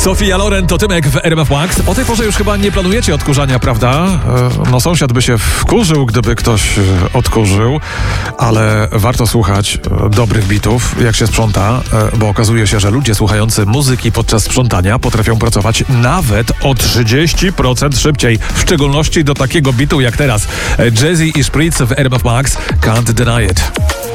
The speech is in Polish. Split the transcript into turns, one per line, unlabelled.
Sofia Loren to Tymek w RMF Max. O tej porze już chyba nie planujecie odkurzania, prawda? No sąsiad by się wkurzył, gdyby ktoś odkurzył, ale warto słuchać dobrych bitów, jak się sprząta, bo okazuje się, że ludzie słuchający muzyki podczas sprzątania potrafią pracować nawet o 30% szybciej, w szczególności do takiego bitu jak teraz. Jazzy i Spritz w RMF Max, Can't Deny It.